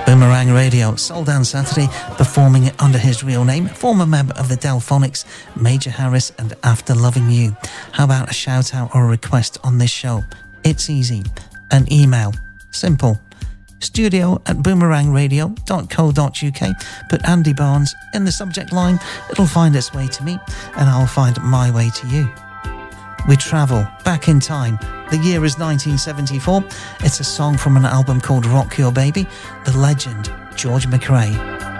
Boomerang Radio, Soul Dance Saturday, performing it under his real name, former member of the Delphonics, Major Harris and After Loving You. How about a shout out or a request on this show? It's easy. An email. Simple. studio@boomerangradio.co.uk. Put Andy Barnes in the subject line. It'll find its way to me and I'll find my way to you. We travel back in time. The year is 1974. It's a song from an album called Rock Your Baby. The legend, George McRae.